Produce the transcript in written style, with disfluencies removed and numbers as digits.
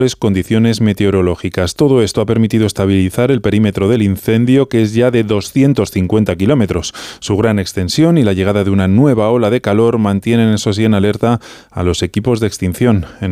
condiciones meteorológicas. Todo esto ha permitido estabilizar el perímetro del incendio, que es ya de 250 kilómetros. Su gran extensión y la llegada de una nueva ola de calor mantienen, eso sí, en alerta a los equipos de extinción.